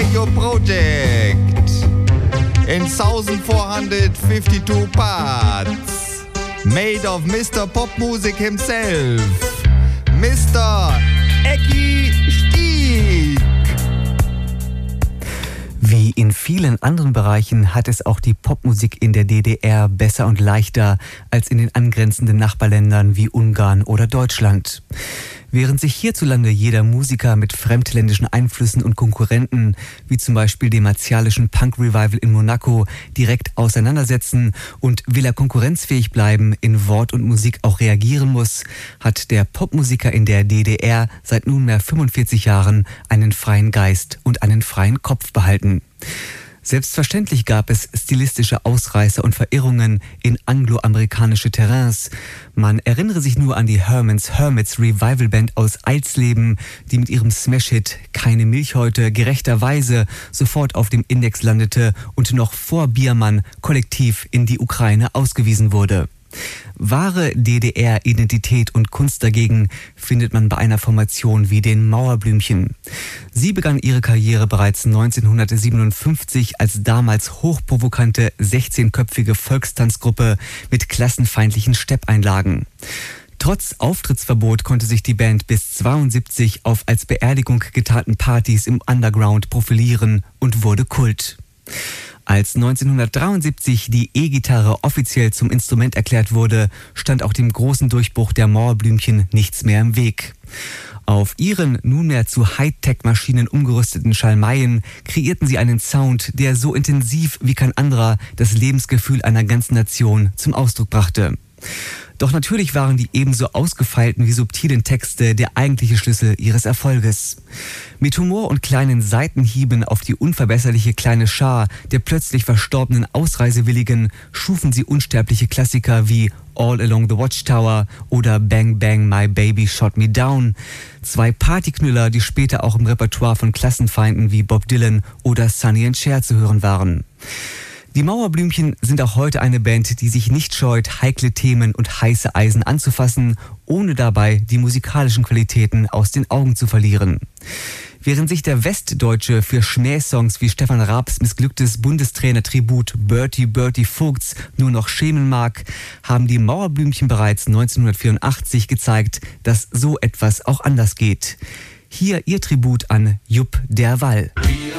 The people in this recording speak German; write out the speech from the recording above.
radio project in 1452 parts, made of Mr. Pop Music himself, Mr. Ecki Stieg. Wie in vielen anderen Bereichen hat es auch die Popmusik in der DDR besser und leichter als in den angrenzenden Nachbarländern wie Ungarn oder Deutschland. Während sich hierzulande jeder Musiker mit fremdländischen Einflüssen und Konkurrenten, wie zum Beispiel dem martialischen Punk-Revival in Monaco, direkt auseinandersetzen und will er konkurrenzfähig bleiben, in Wort und Musik auch reagieren muss, hat der Popmusiker in der DDR seit nunmehr 45 Jahren einen freien Geist und einen freien Kopf behalten. Selbstverständlich gab es stilistische Ausreißer und Verirrungen in angloamerikanische Terrains. Man erinnere sich nur an die Herman's Hermits Revival Band aus Eisleben, die mit ihrem Smash-Hit Keine Milchhäute gerechterweise sofort auf dem Index landete und noch vor Biermann kollektiv in die Ukraine ausgewiesen wurde. Wahre DDR-Identität und Kunst dagegen findet man bei einer Formation wie den Mauerblümchen. Sie begann ihre Karriere bereits 1957 als damals hochprovokante 16-köpfige Volkstanzgruppe mit klassenfeindlichen Steppeinlagen. Trotz Auftrittsverbot konnte sich die Band bis 72 auf als Beerdigung getarnten Partys im Underground profilieren und wurde Kult. Als 1973 die E-Gitarre offiziell zum Instrument erklärt wurde, stand auch dem großen Durchbruch der Mauerblümchen nichts mehr im Weg. Auf ihren nunmehr zu Hightech-Maschinen umgerüsteten Schalmeien kreierten sie einen Sound, der so intensiv wie kein anderer das Lebensgefühl einer ganzen Nation zum Ausdruck brachte. Doch natürlich waren die ebenso ausgefeilten wie subtilen Texte der eigentliche Schlüssel ihres Erfolges. Mit Humor und kleinen Seitenhieben auf die unverbesserliche kleine Schar der plötzlich verstorbenen Ausreisewilligen schufen sie unsterbliche Klassiker wie All Along the Watchtower oder Bang Bang My Baby Shot Me Down. Zwei Partyknüller, die später auch im Repertoire von Klassenfeinden wie Bob Dylan oder Sonny & Cher zu hören waren. Die Mauerblümchen sind auch heute eine Band, die sich nicht scheut, heikle Themen und heiße Eisen anzufassen, ohne dabei die musikalischen Qualitäten aus den Augen zu verlieren. Während sich der Westdeutsche für Schmähsongs wie Stefan Raabs missglücktes Bundestrainer-Tribut Bertie Bertie Vogts nur noch schämen mag, haben die Mauerblümchen bereits 1984 gezeigt, dass so etwas auch anders geht. Hier ihr Tribut an Jupp der Wall.